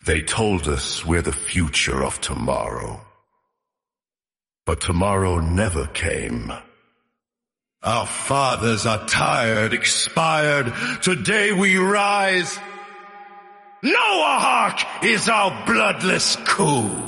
They told us we're the future of tomorrow. But tomorrow never came. Our fathers are tired, expired. Today we rise. Noahawk is our bloodless coup.